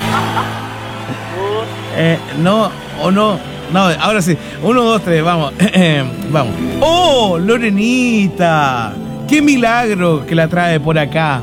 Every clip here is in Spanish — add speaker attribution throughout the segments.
Speaker 1: No, o no. No, ahora sí. 1, 2, 3, vamos. Vamos. ¡Oh, Lorenita! ¡Qué milagro que la trae por acá!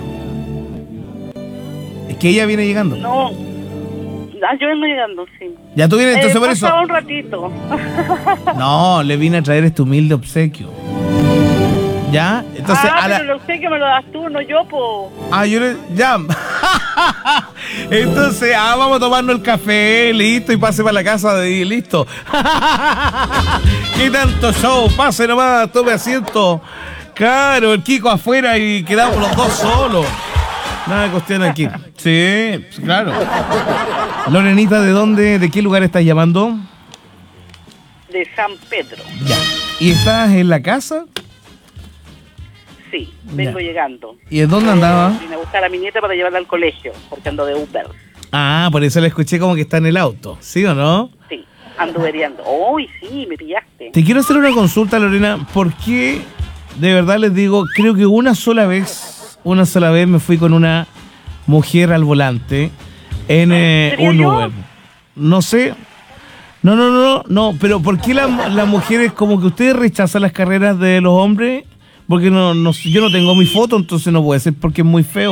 Speaker 1: Es que ella viene llegando.
Speaker 2: No. Yo vengo llegando, sí.
Speaker 1: Ya tú vienes, entonces por eso.
Speaker 2: Un ratito.
Speaker 1: No, le vine a traer este humilde obsequio. ¿Ya? Entonces,
Speaker 2: pero el obsequio me lo das tú, no yo, po.
Speaker 1: Yo le... Ya. Entonces, vamos a tomarnos el café, listo, y pase para la casa y listo. ¿Qué tanto show? Pase nomás, tome asiento. Claro, el Kiko afuera y quedamos los dos solos. Nada de cuestión aquí. Sí, claro. Lorenita, ¿de dónde, de qué lugar estás llamando?
Speaker 2: De San Pedro.
Speaker 1: Ya. ¿Y estás en la casa?
Speaker 2: Sí, vengo llegando.
Speaker 1: ¿Y en dónde andaba?
Speaker 2: Vine a buscar a mi nieta para llevarla al colegio, porque ando de Uber.
Speaker 1: Por eso la escuché como que está en el auto, ¿sí o no?
Speaker 2: Sí, anduveriando. ¡Uy, sí, me pillaste!
Speaker 1: Te quiero hacer una consulta, Lorena, porque de verdad les digo, creo que una sola vez me fui con una mujer al volante en un Uber. No sé. No, pero ¿por qué las mujeres como que ustedes rechazan las carreras de los hombres? Porque yo no tengo mi foto, entonces no puede ser porque es muy feo.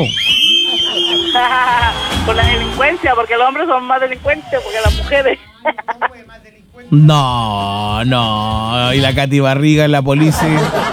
Speaker 2: Por la delincuencia, porque los hombres son más delincuentes, porque las mujeres.
Speaker 1: No, y la Katy Barriga en la policía.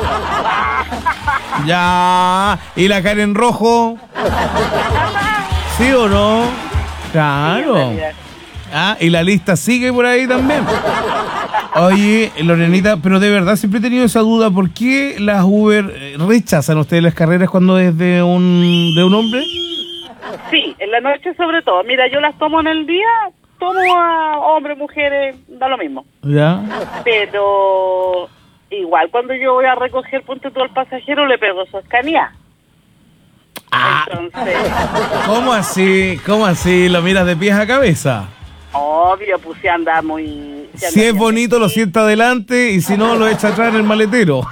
Speaker 1: Ya, y la Karen Rojo. ¿Sí o no? Claro. Y la lista sigue por ahí también. Oye, Lorenita, pero de verdad siempre he tenido esa duda. ¿Por qué las Uber rechazan ustedes las carreras cuando es de un hombre?
Speaker 2: Sí, en la noche sobre todo. Mira, yo las tomo en el día, tomo a hombres, mujeres, da lo mismo.
Speaker 1: Ya.
Speaker 2: Pero igual cuando yo voy a recoger, ponte tú al pasajero, le pego su escanía. Entonces...
Speaker 1: ¿Cómo así? ¿Lo miras de pies a cabeza?
Speaker 2: Obvio, pues si anda muy...
Speaker 1: Si es bonito, lo sienta adelante y si no, lo echa atrás en el maletero.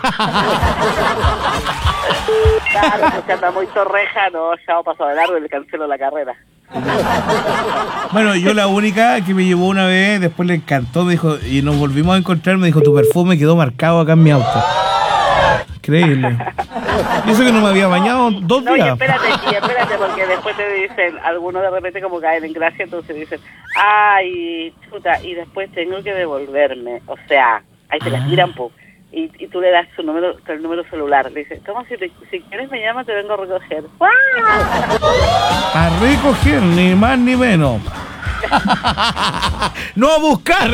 Speaker 2: Claro, pues si anda muy torreja, no, ya pasó de largo y le cancelo la carrera.
Speaker 1: Bueno, yo la única que me llevó una vez, después le encantó, me dijo, y nos volvimos a encontrar, me dijo, tu perfume quedó marcado acá en mi auto. Increíble. Y eso que no me había bañado 2 días.
Speaker 2: No, y espérate, porque después te dicen, algunos de repente como caen en gracia, entonces dicen, ay, chuta, y después tengo que devolverme. O sea, ahí te la tiran, po. Y tú le das el número celular. Le dices, toma, si quieres me llama, te vengo a recoger.
Speaker 1: A recoger, ni más ni menos. ¡No a buscar!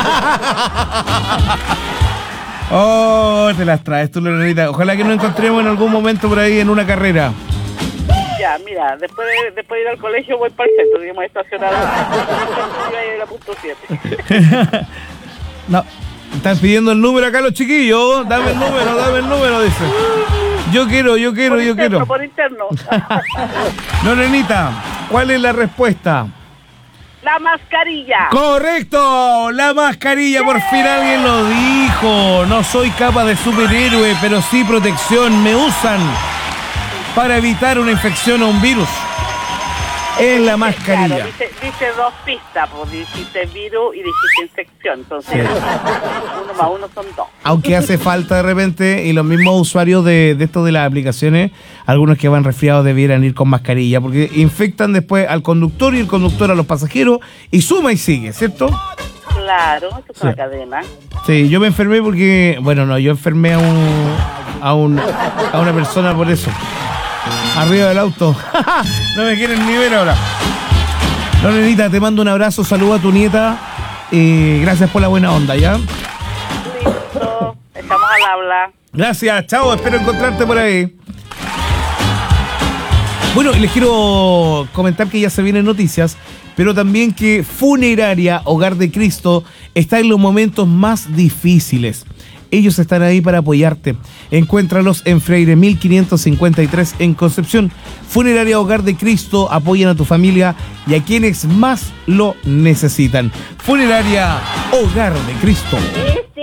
Speaker 1: Oh, te las traes tú, Lorenita. Ojalá que nos encontremos en algún momento por ahí en una carrera.
Speaker 2: Ya, mira, después de ir al colegio voy para el centro, digamos, estacionado. Yo la punto 7.
Speaker 1: No, están pidiendo el número acá los chiquillos. Dame el número, dice. Yo quiero.
Speaker 2: Por interno.
Speaker 1: Lorenita, ¿cuál es la respuesta?
Speaker 2: La mascarilla.
Speaker 1: ¡Correcto! La mascarilla, por fin alguien lo dijo. No soy capa de superhéroe, pero sí protección. Me usan para evitar una infección o un virus. Es la mascarilla.
Speaker 2: Claro, dice 2 pistas, pues dijiste virus y dijiste infección. Entonces, sí. 1 más 1 son 2.
Speaker 1: Aunque hace falta de repente, y los mismos usuarios de esto de las aplicaciones, algunos que van resfriados debieran ir con mascarilla, porque infectan después al conductor y el conductor a los pasajeros, y suma y sigue, ¿cierto?
Speaker 2: Claro, esto es una cadena.
Speaker 1: Sí, yo me enfermé porque, yo enfermé a una persona por eso. Arriba del auto. No me quieren ni ver ahora. Lorenita, te mando un abrazo, saluda a tu nieta y gracias por la buena onda, ¿ya?
Speaker 2: Listo, estamos al habla.
Speaker 1: Gracias, chao, espero encontrarte por ahí. Bueno, les quiero comentar que ya se vienen noticias, pero también que Funeraria Hogar de Cristo está en los momentos más difíciles. Ellos están ahí para apoyarte. Encuéntralos en Freire 1553 en Concepción. Funeraria Hogar de Cristo, apoyan a tu familia y a quienes más lo necesitan. Funeraria Hogar de Cristo.